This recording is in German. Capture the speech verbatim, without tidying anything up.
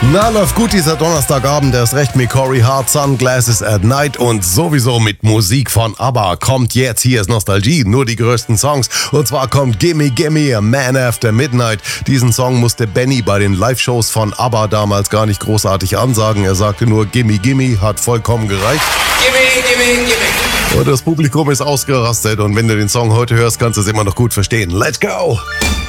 Na, läuft gut dieser Donnerstagabend, erst recht mit Corey Hart, Sunglasses at Night und sowieso mit Musik von ABBA. Kommt jetzt, hier ist Nostalgie, nur die größten Songs. Und zwar kommt Gimme Gimme, A Man After Midnight. Diesen Song musste Benny bei den Live-Shows von ABBA damals gar nicht großartig ansagen. Er sagte nur Gimme Gimme, hat vollkommen gereicht. Gimme, gimme, gimme. Und das Publikum ist ausgerastet und wenn du den Song heute hörst, kannst du es immer noch gut verstehen. Let's go!